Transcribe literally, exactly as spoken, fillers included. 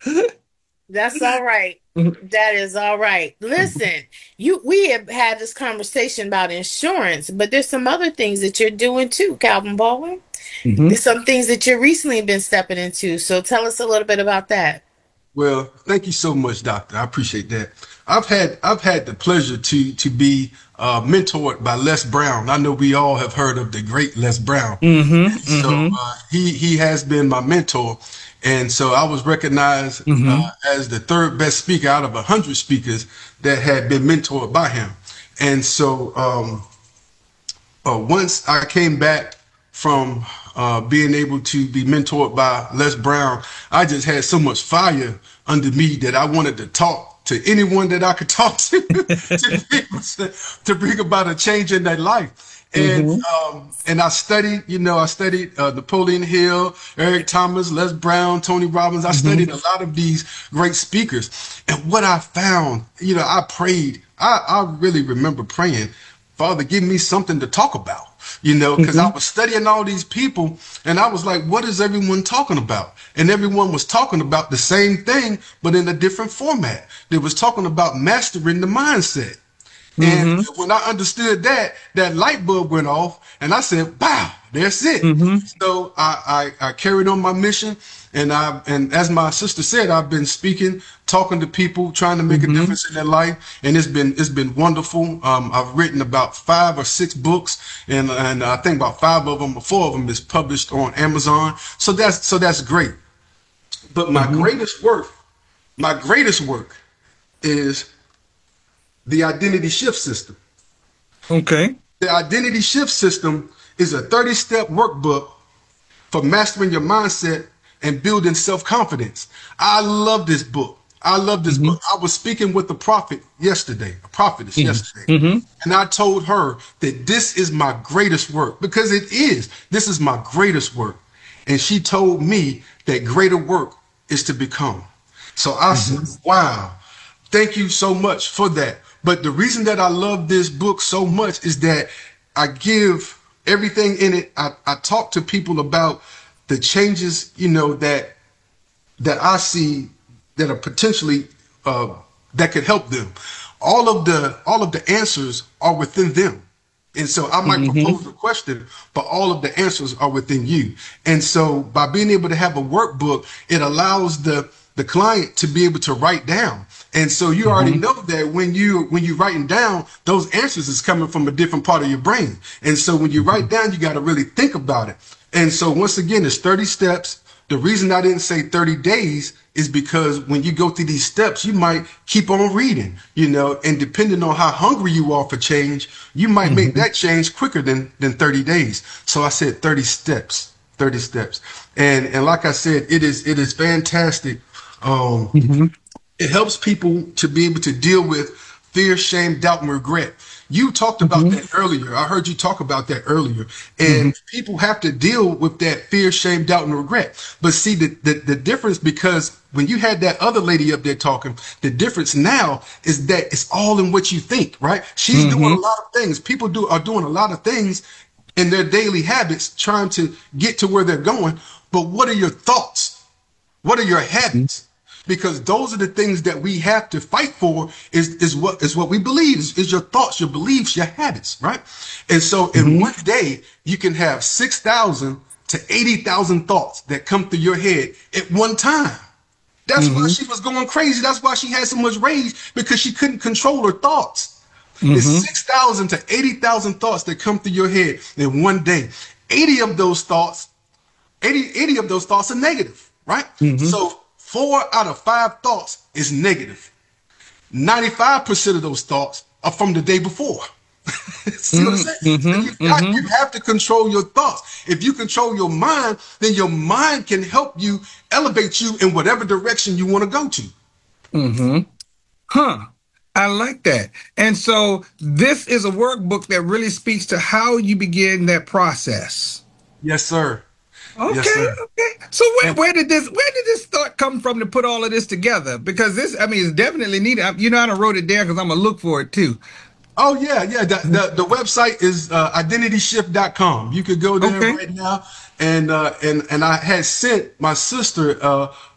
That's all right. That is all right. Listen, you we have had this conversation about insurance, but there's some other things that you're doing too, Calvin Baldwin. Mhm. There's some things that you recently been stepping into. So tell us a little bit about that. Well, thank you so much, Doctor. I appreciate that. I've had I've had the pleasure to to be uh, mentored by Les Brown. I know we all have heard of the great Les Brown. Mhm. So Mhm. uh, he he has been my mentor, and so I was recognized uh, Mhm. as the third best speaker out of a hundred speakers that had been mentored by him. And so um, uh, once I came back from uh, being able to be mentored by Les Brown, I just had so much fire under me that I wanted to talk to anyone that I could talk to to, be able to, to bring about a change in their life. And Mhm. um, and I studied, you know, I studied uh, Napoleon Hill, Eric Thomas, Les Brown, Tony Robbins. I Mhm. studied a lot of these great speakers. And what I found, you know, I prayed. I, I really remember praying, Father, give me something to talk about, you know, because I Mhm. was studying all these people and I was like, what is everyone talking about? And everyone was talking about the same thing, but in a different format. They was talking about mastering the mindset. And Mhm. when I understood that, that light bulb went off, and I said, "Wow, that's it." Mhm. So I, I, I carried on my mission, and I and as my sister said, I've been speaking, talking to people, trying to make a Mhm. difference in their life, and it's been it's been wonderful. Um, I've written about five or six books, and and I think about five of them or four of them is published on Amazon. So that's so that's great. But my Mhm. greatest work, my greatest work is the identity shift system. Okay. The identity shift system is a thirty step workbook for mastering your mindset and building self confidence. I love this book. I love this Mhm. book. I was speaking with a prophet yesterday, a prophetess Mhm. yesterday, Mhm. and I told her that this is my greatest work because it is. This is my greatest work. And she told me that greater work is to become. So I said, Mhm. wow, thank you so much for that. But the reason that I love this book so much is that I give everything in it. I, I talk to people about the changes, you know, that that I see that are potentially uh, that could help them. All of the all of the answers are within them. And so I might Mhm. propose a question, but all of the answers are within you. And so by being able to have a workbook, it allows the the client to be able to write down. And so you already Mhm. know that when you when you're writing down, those answers is coming from a different part of your brain. And so when you write Mhm. down, you got to really think about it. And so once again, it's thirty steps. The reason I didn't say thirty days is because when you go through these steps, you might keep on reading, you know, and depending on how hungry you are for change, you might make Mhm. that change quicker than, than thirty days. So I said thirty steps, thirty steps. And, and like I said, it is, it is fantastic. Um, Mhm. it helps people to be able to deal with fear, shame, doubt, and regret. You talked about Mhm. that earlier. I heard you talk about that earlier. Mhm. And people have to deal with that fear, shame, doubt, and regret. But see, the, the, the difference, because when you had that other lady up there talking, the difference now is that it's all in what you think, right? She's doing a Mhm. lot of things. People do are doing a lot of things in their daily habits trying to get to where they're going. But what are your thoughts? What are your habits? Because those are the things that we have to fight for is, is what is what we believe is, is your thoughts, your beliefs, your habits, right? And so in Mhm. one day, you can have six thousand to eighty thousand thoughts that come through your head at one time. That's why Mhm. she was going crazy. That's why she had so much rage because she couldn't control her thoughts. It's Mhm. six thousand to eighty thousand thoughts that come through your head in one day. eighty of those thoughts eighty, eighty of those thoughts are negative, right? Mhm. So four out of five thoughts is negative. ninety-five percent of those thoughts are from the day before. See what I'm Mhm. saying? So Mhm. you've got, you Mhm. have to control your thoughts. If you control your mind, then your mind can help you elevate you in whatever direction you want to go to. Mhm. Huh. I like that. And so this is a workbook that really speaks to how you begin that process. Yes, sir. Yes, Okay, sir. okay. So where And where did this where did this thought come from to put all of this together? Because this, I mean, it's definitely needed. I- You know, I done wrote it down because I'm gonna look for it too. oh yeah, yeah. The the, the website is uh, identity shift dot com. You could go there Okay. right now. And uh, and and I had sent my sister uh,